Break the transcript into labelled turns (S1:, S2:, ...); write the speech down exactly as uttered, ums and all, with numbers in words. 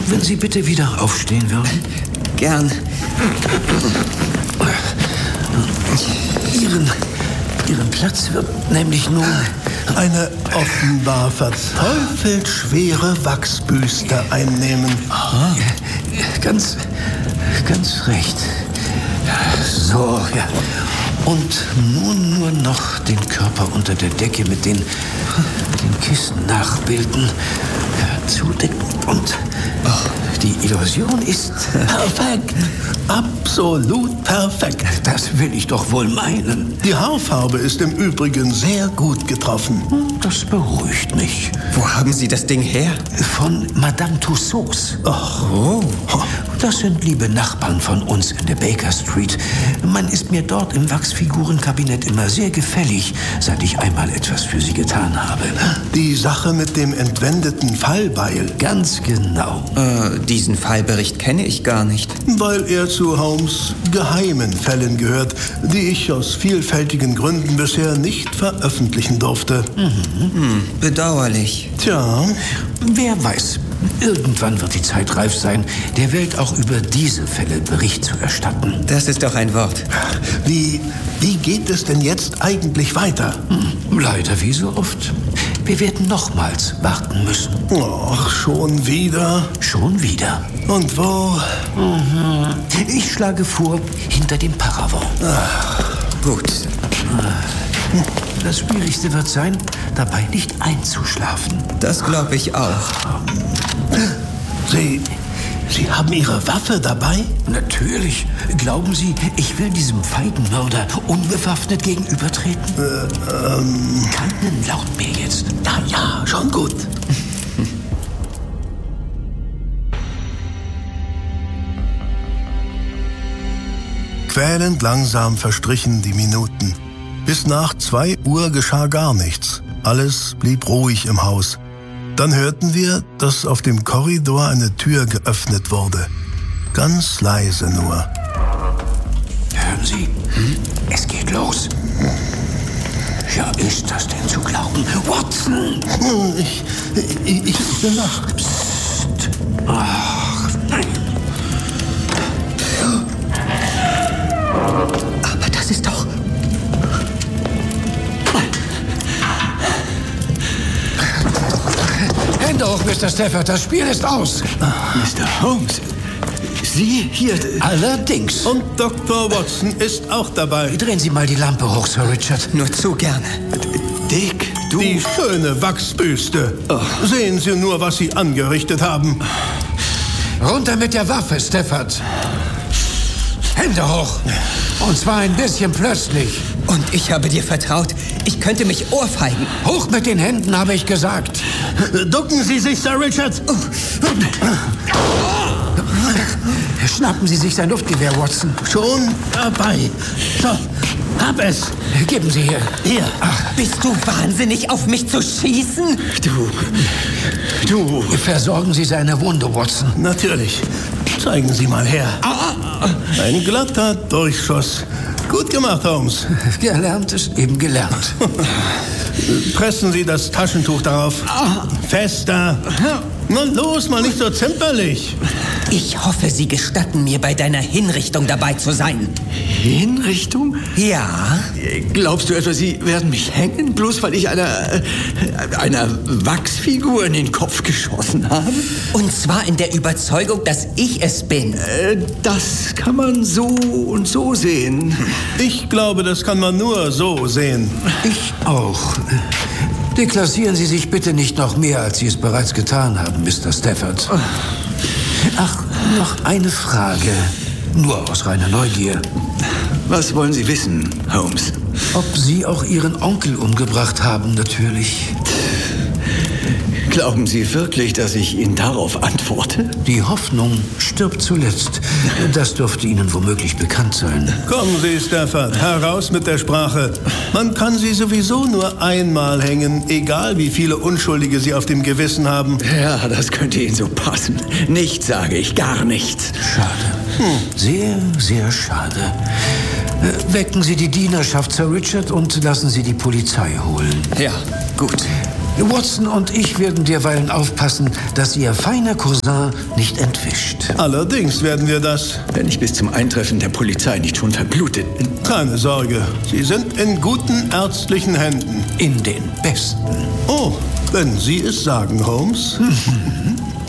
S1: wenn Sie bitte wieder aufstehen würden.
S2: Gern.
S1: Ihren, Ihren Platz wird nämlich nun
S3: eine offenbar verteufelt schwere Wachsbüste einnehmen.
S1: Aha. Ganz, ganz recht. So, ja. Und nun nur noch den Körper unter der Decke mit den, den Kissen nachbilden, ja, zudecken und oh, die Illusion ist
S3: perfekt. Absolut perfekt.
S1: Das will ich doch wohl meinen.
S3: Die Haarfarbe ist im Übrigen sehr gut getroffen.
S1: Das beruhigt mich.
S2: Wo haben Sie das Ding her?
S1: Von Madame Tussauds.
S3: Ach,
S1: oh. Das sind liebe Nachbarn von uns in der Baker Street. Man ist mir dort im Wachsfigurenkabinett immer sehr gefällig, seit ich einmal etwas für sie getan habe.
S3: Die Sache mit dem entwendeten Fallbeil.
S1: Ganz genau.
S2: Äh, diesen Fallbericht kenne ich gar nicht.
S3: Weil er zu Holmes' geheimen Fällen gehört, die ich aus vielfältigen Gründen bisher nicht veröffentlichen durfte.
S2: Mhm. Hm, bedauerlich.
S3: Tja.
S1: Wer weiß, irgendwann wird die Zeit reif sein, der Welt auch über diese Fälle Bericht zu erstatten.
S2: Das ist doch ein Wort.
S3: Wie, wie geht es denn jetzt eigentlich weiter?
S1: Hm, leider wie so oft. Wir werden nochmals warten müssen.
S3: Ach, schon wieder?
S1: Schon wieder.
S3: Und wo?
S1: Mhm. Ich schlage vor, hinter dem Paravent.
S3: Ach,
S2: gut.
S1: Das Schwierigste wird sein, dabei nicht einzuschlafen.
S2: Das glaube ich auch.
S3: Sie, Sie haben Ihre Waffe dabei?
S1: Natürlich. Glauben Sie, ich will diesem Feigenmörder unbewaffnet gegenübertreten?
S3: Äh, ähm...
S1: Keinen Laut mehr jetzt.
S3: Ja, ja, schon gut. Quälend langsam verstrichen die Minuten. Bis nach zwei Uhr geschah gar nichts. Alles blieb ruhig im Haus. Dann hörten wir, dass auf dem Korridor eine Tür geöffnet wurde. Ganz leise nur.
S1: Hören Sie, hm? Es geht los. Ja, ist das denn zu glauben? Watson!
S3: Ich, ich, ich bin wach.
S1: Psst. Ach, nein.
S2: Aber das ist doch...
S1: Hände hoch, Mister Stafford, das Spiel ist aus.
S4: Mister Holmes, Sie hier...
S1: Allerdings.
S3: Und Doktor Watson ist auch dabei.
S1: Drehen Sie mal die Lampe hoch, Sir Richard.
S2: Nur zu gerne.
S4: Dick, du...
S3: Die schöne Wachsbüste. Oh. Sehen Sie nur, was Sie angerichtet haben.
S1: Runter mit der Waffe, Stafford. Hände hoch. Und zwar ein bisschen plötzlich.
S2: Und ich habe dir vertraut, ich könnte mich ohrfeigen.
S1: Hoch mit den Händen, habe ich gesagt.
S3: Ducken Sie sich, Sir Richard. Oh.
S1: Schnappen Sie sich sein Luftgewehr, Watson.
S3: Schon dabei. So, hab es.
S1: Geben Sie her.
S3: Hier.
S2: Ach, bist du wahnsinnig, auf mich zu schießen?
S4: Du... Du...
S1: Versorgen Sie seine Wunde, Watson.
S3: Natürlich. Zeigen Sie mal her. Ein glatter Durchschuss. Gut gemacht, Holmes.
S1: Gelernt ist eben gelernt.
S3: Pressen Sie das Taschentuch darauf. Fester. Na los, mal nicht so zimperlich.
S2: Ich hoffe, Sie gestatten mir, bei deiner Hinrichtung dabei zu sein.
S4: Hinrichtung?
S2: Ja.
S4: Glaubst du etwa, Sie werden mich hängen, bloß weil ich einer, äh, einer Wachsfigur in den Kopf geschossen habe?
S2: Und zwar in der Überzeugung, dass ich es bin.
S4: Äh, das kann man so und so sehen.
S3: Ich glaube, das kann man nur so sehen.
S1: Ich auch. Deklassieren Sie sich bitte nicht noch mehr, als Sie es bereits getan haben, Mister Stafford. Ach, noch eine Frage. Nur aus reiner Neugier.
S4: Was wollen Sie wissen, Holmes?
S1: Ob Sie auch Ihren Onkel umgebracht haben, natürlich.
S4: Glauben Sie wirklich, dass ich Ihnen darauf antworte?
S1: Die Hoffnung stirbt zuletzt. Das dürfte Ihnen womöglich bekannt sein.
S3: Kommen Sie, Stafford, heraus mit der Sprache. Man kann Sie sowieso nur einmal hängen, egal wie viele Unschuldige Sie auf dem Gewissen haben.
S4: Ja, das könnte Ihnen so passen. Nichts sage ich, gar nichts.
S1: Schade. Hm. Sehr, sehr schade. Wecken Sie die Dienerschaft, Sir Richard, und lassen Sie die Polizei holen.
S2: Ja, gut.
S1: Watson und ich werden derweilen aufpassen, dass Ihr feiner Cousin nicht entwischt.
S3: Allerdings werden wir das.
S4: Wenn ich bis zum Eintreffen der Polizei nicht schon verblutet bin.
S3: Keine Sorge, Sie sind in guten ärztlichen Händen.
S1: In den besten.
S3: Oh, wenn Sie es sagen, Holmes.